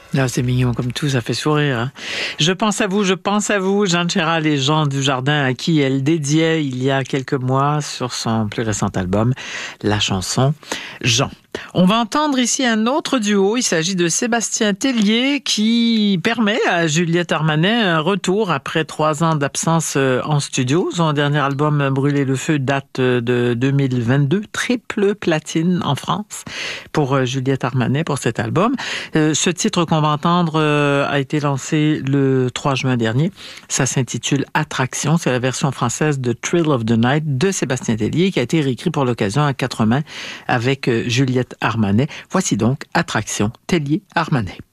Ah, c'est mignon comme tout, ça fait sourire. Hein? Je pense à vous, Jeanne Chéral et Jean Dujardin, à qui elle dédiait il y a quelques mois sur son plus récent album, la chanson Jean. On va entendre ici un autre duo. Il s'agit de Sébastien Tellier qui permet à Juliette Armanet un retour après 3 ans d'absence en studio. Son dernier album, Brûler le feu, date de 2022. Triple platine en France pour Juliette Armanet pour cet album. Ce titre qu'on va entendre a été lancé le 3 juin dernier. Ça s'intitule Attraction. C'est la version française de Thrill of the Night de Sébastien Tellier qui a été réécrit pour l'occasion à 4 mains avec Juliette Armanet. Voici donc Attraction, Tellier Armanet.